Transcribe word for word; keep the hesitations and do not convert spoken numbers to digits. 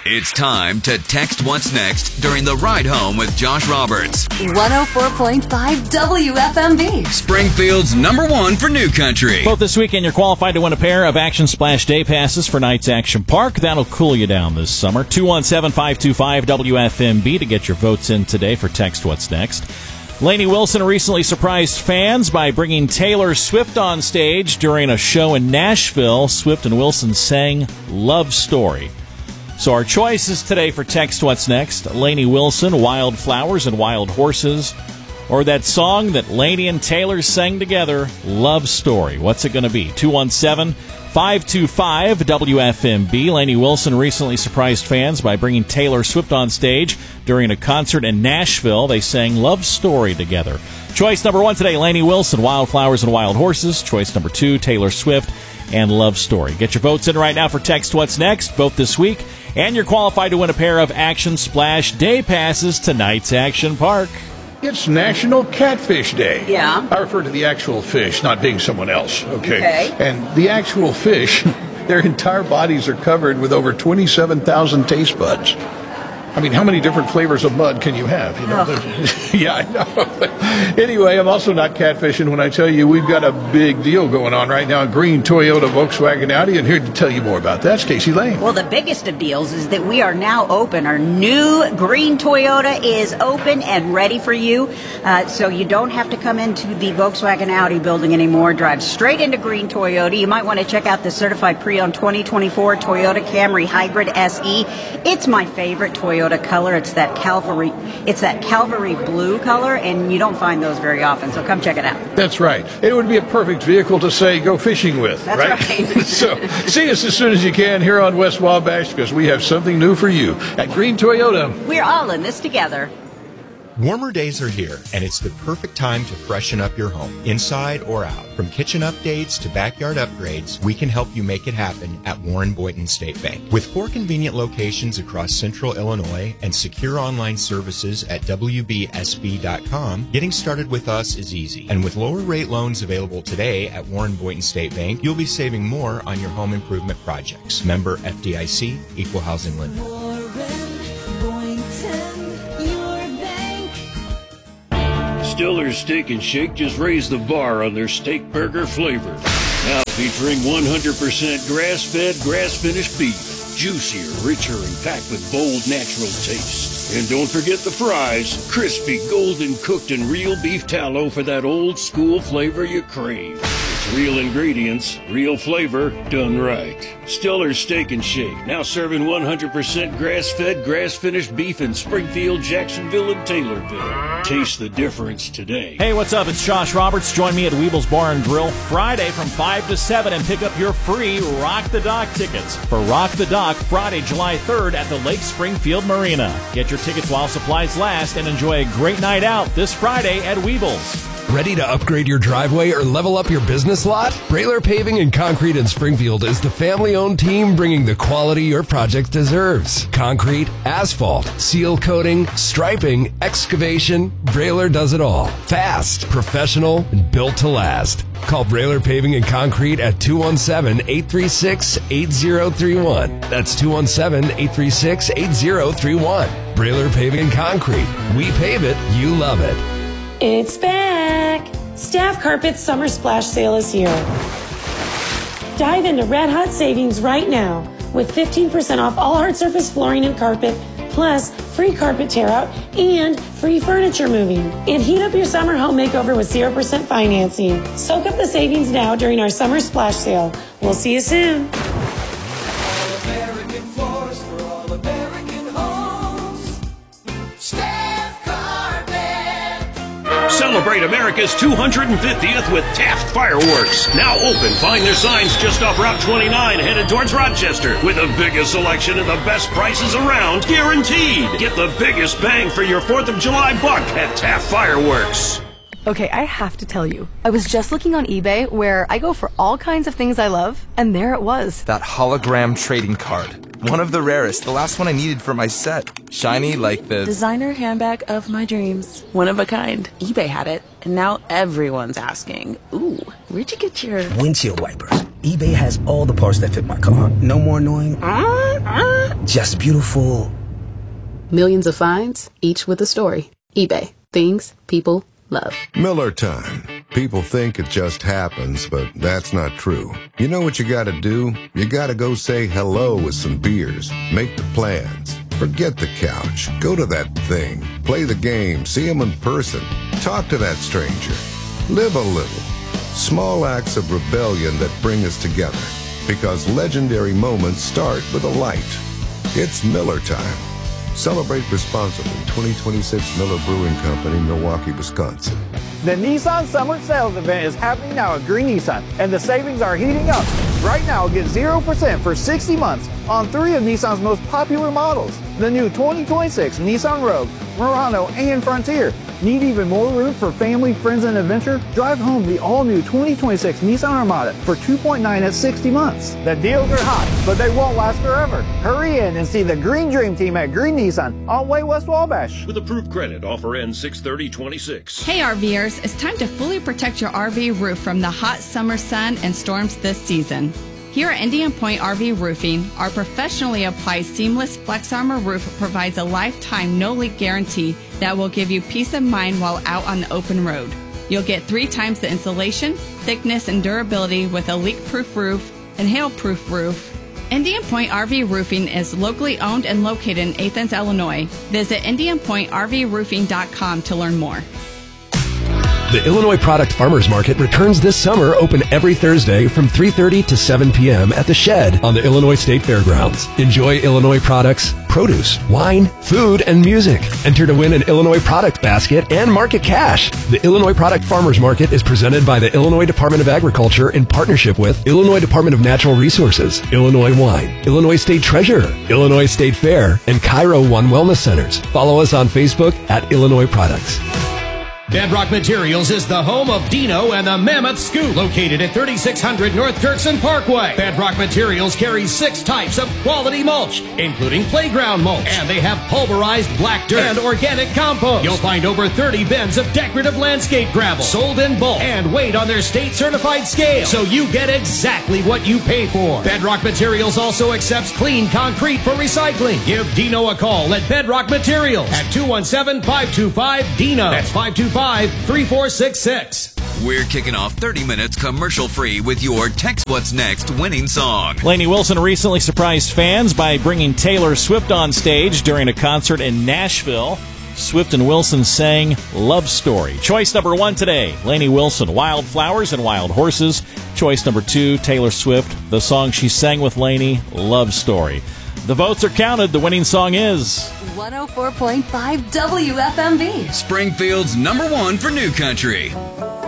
It's time to text what's next during the ride home with Josh Roberts. one oh four point five W F M B. Springfield's number one for new country. Both this weekend, you're qualified to win a pair of Action Splash Day passes for Knights Action Park. That'll cool you down this summer. two one seven, five two five, W F M B to get your votes in today for Text What's Next. Lainey Wilson recently surprised fans by bringing Taylor Swift on stage during a show in Nashville. Swift and Wilson sang Love Story. So our choices today for Text What's Next: Lainey Wilson, Wildflowers and Wild Horses, or that song that Lainey and Taylor sang together, Love Story. What's it going to be? two one seven, five two five, W F M B. Lainey Wilson recently surprised fans by bringing Taylor Swift on stage during a concert in Nashville. They sang Love Story together. Choice number one today, Lainey Wilson, Wildflowers and Wild Horses. Choice number two, Taylor Swift and Love Story. Get your votes in right now for Text What's Next. Vote this week, and you're qualified to win a pair of Action Splash Day passes to Knights Action Park. It's National Catfish Day. Yeah. I refer to the actual fish, not being someone else. Okay. Okay. And the actual fish, their entire bodies are covered with over twenty-seven thousand taste buds. I mean, how many different flavors of mud can you have? You know? Oh. Yeah, I know. Anyway, I'm also not catfishing when I tell you we've got a big deal going on right now. Green, Toyota, Volkswagen, Audi, and here to tell you more about that, Stacey Lane. Well, the biggest of deals is that we are now open. Our new green Toyota is open and ready for you. Uh, so you don't have to come into the Volkswagen Audi building anymore. Drive straight into green Toyota. You might want to check out the certified pre-owned twenty twenty-four Toyota Camry Hybrid S E. It's my favorite Toyota color. It's that Calvary, it's that Calvary blue color, and you don't find those very often. So come check it out. That's right. It would be a perfect vehicle to say go fishing with. That's right. right. So see us as soon as you can here on West Wabash, because we have something new for you at Green Toyota. We're all in this together. Warmer days are here, and it's the perfect time to freshen up your home, inside or out. From kitchen updates to backyard upgrades, we can help you make it happen at Warren Boynton State Bank. With four convenient locations across central Illinois and secure online services at W B S B dot com, getting started with us is easy. And with lower rate loans available today at Warren Boynton State Bank, you'll be saving more on your home improvement projects. Member F D I C, Equal Housing Lender. Stiller's Steak and Shake just raised the bar on their steak burger flavor. Now featuring one hundred percent grass-fed, grass-finished beef. Juicier, richer, and packed with bold, natural taste. And don't forget the fries. Crispy, golden cooked, and real beef tallow for that old-school flavor you crave. It's real ingredients, real flavor, done right. Stiller's Steak and Shake, now serving one hundred percent grass-fed, grass-finished beef in Springfield, Jacksonville, and Taylorville. Taste the difference today. Hey, what's up? It's Josh Roberts. Join me at Weebles Bar and Grill Friday from five to seven and pick up your free Rock the Dock tickets for Rock the Dock Friday, July third at the Lake Springfield Marina. Get your tickets while supplies last and enjoy a great night out this Friday at Weebles. Ready to upgrade your driveway or level up your business lot? Brailer Paving and Concrete in Springfield is the family-owned team bringing the quality your project deserves. Concrete, asphalt, seal coating, striping, excavation, Brailer does it all. Fast, professional, and built to last. Call Brailer Paving and Concrete at two one seven, eight three six, eight zero three one. That's two one seven, eight three six, eight zero three one. Brailer Paving and Concrete. We pave it, you love it. It's back! Staff Carpet's Summer Splash Sale is here. Dive into red hot savings right now with fifteen percent off all hard surface flooring and carpet, plus free carpet tear out and free furniture moving. And heat up your summer home makeover with zero percent financing. Soak up the savings now during our Summer Splash Sale. We'll see you soon. Celebrate America's two hundred fiftieth with Taft Fireworks. Now open. Find their signs just off Route twenty-nine headed towards Rochester. With the biggest selection and the best prices around, guaranteed. Get the biggest bang for your fourth of July buck at Taft Fireworks. Okay, I have to tell you, I was just looking on eBay where I go for all kinds of things I love, and there it was. That hologram trading card. One of the rarest, the last one I needed for my set. Shiny like the... designer handbag of my dreams. One of a kind. eBay had it, and now everyone's asking, ooh, where'd you get your... windshield wipers. eBay has all the parts that fit my car. No more annoying, just beautiful. Millions of finds, each with a story. eBay. Things people love. Miller time. People think it just happens, but that's not true. You know what you gotta do? You gotta go say hello with some beers. Make the plans. Forget the couch. Go to that thing. Play the game. See him in person. Talk to that stranger. Live a little. Small acts of rebellion that bring us together. Because legendary moments start with a light. It's Miller time. Celebrate responsibly. twenty twenty-six Miller Brewing Company, Milwaukee, Wisconsin. The Nissan Summer Sales Event is happening now at Green Nissan, and the savings are heating up. Right now, get zero percent for sixty months on three of Nissan's most popular models. The new twenty twenty-six Nissan Rogue, Murano, and Frontier. Need even more room for family, friends, and adventure? Drive home the all-new twenty twenty-six Nissan Armada for two point nine at sixty months. The deals are hot, but they won't last forever. Hurry in and see the Green Dream Team at Green Nissan on Way West Wabash. With approved credit, offer ends six thirty twenty-six. Hey RVers, it's time to fully protect your R V roof from the hot summer sun and storms this season. Here at Indian Point R V Roofing, our professionally applied seamless Flex Armor roof provides a lifetime no-leak guarantee that will give you peace of mind while out on the open road. You'll get three times the insulation, thickness, and durability with a leak-proof roof and hail-proof roof. Indian Point R V Roofing is locally owned and located in Athens, Illinois. Visit indian point r v roofing dot com to learn more. The Illinois Product Farmers Market returns this summer, open every Thursday from three thirty to seven p.m. at The Shed on the Illinois State Fairgrounds. Enjoy Illinois products, produce, wine, food, and music. Enter to win an Illinois product basket and market cash. The Illinois Product Farmers Market is presented by the Illinois Department of Agriculture in partnership with Illinois Department of Natural Resources, Illinois Wine, Illinois State Treasurer, Illinois State Fair, and Cairo One Wellness Centers. Follow us on Facebook at Illinois Products. Bedrock Materials is the home of Dino and the Mammoth Scoop, located at thirty-six hundred North Kirkson Parkway. Bedrock Materials carries six types of quality mulch, including playground mulch, and they have pulverized black dirt and organic compost. You'll find over thirty bins of decorative landscape gravel, sold in bulk and weighed on their state-certified scale, so you get exactly what you pay for. Bedrock Materials also accepts clean concrete for recycling. Give Dino a call at Bedrock Materials at two one seven, five two five, D I N O. That's five two five, three four six six. We're kicking off thirty minutes commercial-free with your Text What's Next winning song. Lainey Wilson recently surprised fans by bringing Taylor Swift on stage during a concert in Nashville. Swift and Wilson sang Love Story. Choice number one today, Lainey Wilson, Wildflowers and Wild Horses. Choice number two, Taylor Swift, the song she sang with Lainey, Love Story. The votes are counted. The winning song is one oh four point five W F M B. Springfield's number one for new country.